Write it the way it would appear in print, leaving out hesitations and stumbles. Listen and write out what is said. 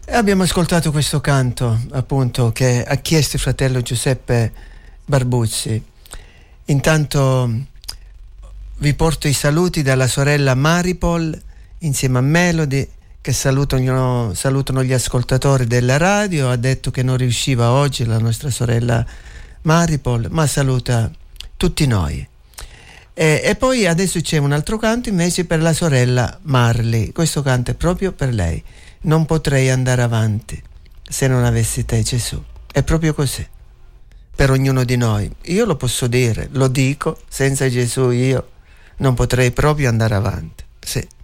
E abbiamo ascoltato questo canto, appunto, che ha chiesto il fratello Giuseppe Barbuzzi. Intanto vi porto i saluti dalla sorella Maripol insieme a Melody, che salutano gli ascoltatori della radio. Ha detto che non riusciva oggi la nostra sorella Maripol, ma saluta tutti noi. E poi adesso c'è un altro canto invece per la sorella Marley. Questo canto è proprio per lei. Non potrei andare avanti se non avessi te, Gesù. È proprio così per ognuno di noi. Io lo posso dire, lo dico, senza Gesù io non potrei proprio andare avanti. Sì.